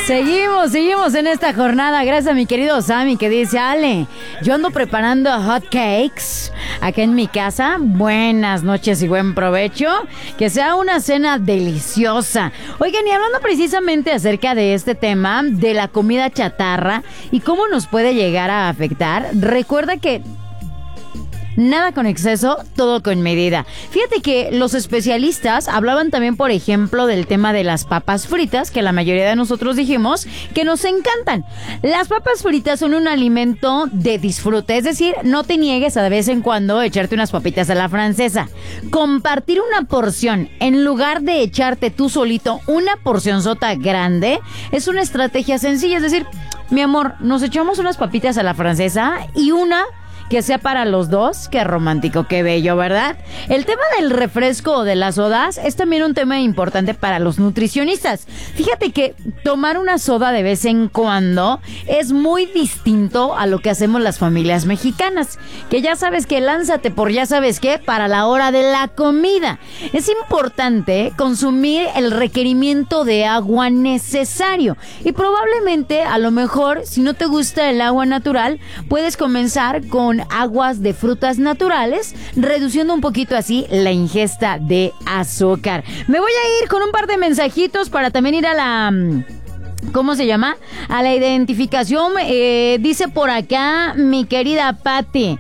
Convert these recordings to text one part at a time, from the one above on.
Seguimos en esta jornada. Gracias a mi querido Sammy que dice: Ale, yo ando preparando hot cakes acá en mi casa. Buenas noches y buen provecho. Que sea una cena deliciosa. Oigan, y hablando precisamente acerca de este tema de la comida chatarra y cómo nos puede llegar a afectar, recuerda que nada con exceso, todo con medida. Fíjate que los especialistas hablaban también, por ejemplo, del tema de las papas fritas, que la mayoría de nosotros dijimos que nos encantan. Las papas fritas son un alimento de disfrute, es decir, no te niegues a de vez en cuando echarte unas papitas a la francesa. Compartir una porción en lugar de echarte tú solito una porcionzota grande es una estrategia sencilla, es decir, mi amor, nos echamos unas papitas a la francesa y una que sea para los dos. Qué romántico, qué bello, ¿verdad? El tema del refresco o de las sodas es también un tema importante para los nutricionistas. Fíjate que tomar una soda de vez en cuando es muy distinto a lo que hacemos las familias mexicanas, que ya sabes que lánzate por ya sabes qué para la hora de la comida. Es importante consumir el requerimiento de agua necesario y probablemente, a lo mejor, si no te gusta el agua natural, puedes comenzar con aguas de frutas naturales, reduciendo un poquito así la ingesta de azúcar. Me voy a ir con un par de mensajitos para también ir a la... ¿cómo se llama? A la identificación. Dice por acá mi querida Patti: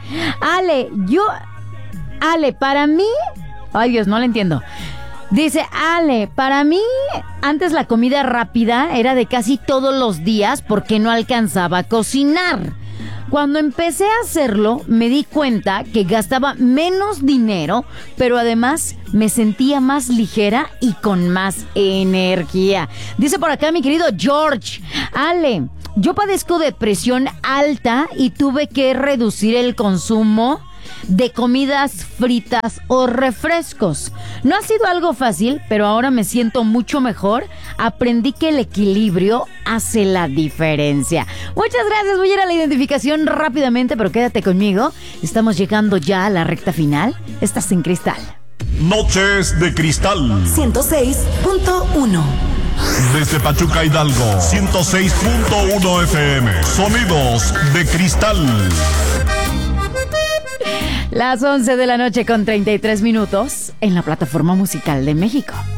Ale, para mí... Ay, Dios, no la entiendo. Dice: Ale, para mí antes la comida rápida era de casi todos los días porque no alcanzaba a cocinar. Cuando empecé a hacerlo, me di cuenta que gastaba menos dinero, pero además me sentía más ligera y con más energía. Dice por acá mi querido George: Ale, yo padezco de presión alta y tuve que reducir el consumo de comidas fritas o refrescos. No ha sido algo fácil, pero ahora me siento mucho mejor. Aprendí que el equilibrio hace la diferencia. Muchas gracias. Voy a ir a la identificación rápidamente, pero quédate conmigo. Estamos llegando ya a la recta final. Estás en Cristal. Noches de Cristal 106.1. Desde Pachuca, Hidalgo, 106.1 FM. Sonidos de Cristal. Las 11 de la noche con 33 minutos en la plataforma musical de México.